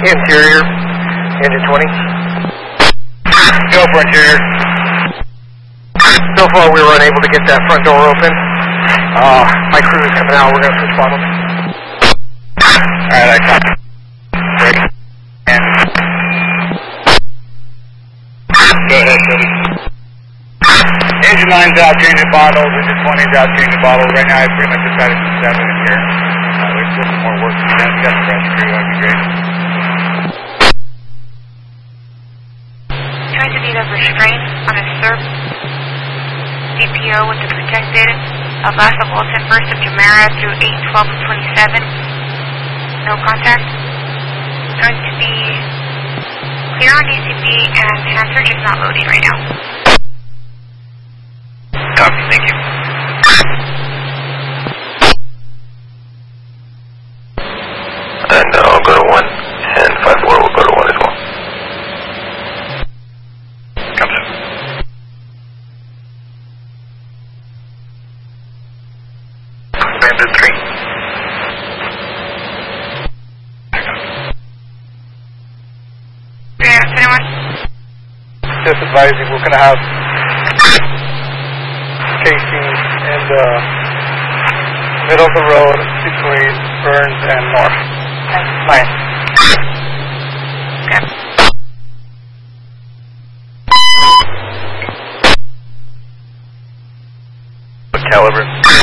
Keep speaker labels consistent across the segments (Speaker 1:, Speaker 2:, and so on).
Speaker 1: Interior, engine 20. Go for interior. So far we were unable to get that front door open. My crew is coming out, we're going to switch bottles. Alright, I copy. Break. And go ahead, Cody. Engine line's out, changing bottles. Engine 20's out, changing bottles. Right now I pretty much decided to 7 in here. There's still some more work to be done. We got the rest crew, that'd be great.
Speaker 2: Trying to need a restraint on a SERP DPO with the protected Alvasa Walton 1st of Jumeirah through 8/12/27. No contact. Going to be clear on DCB and transfer just not loading right now.
Speaker 1: Copy, thank you.
Speaker 3: And I'll go to 1, and 5-4 will go to 1 as well.
Speaker 1: Comes in. Bandit 3.
Speaker 2: Yeah, anyone?
Speaker 1: Just advising, we're going to have casing in the middle of the road between Burns and North. Nice.
Speaker 2: Okay.
Speaker 3: What caliber?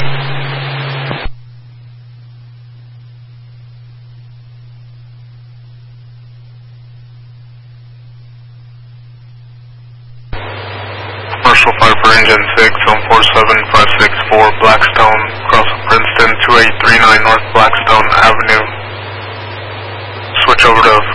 Speaker 3: Commercial 5 for engine 6 on 47564 Blackstone, cross of Princeton, 2839 North Blackstone Avenue. Switch over to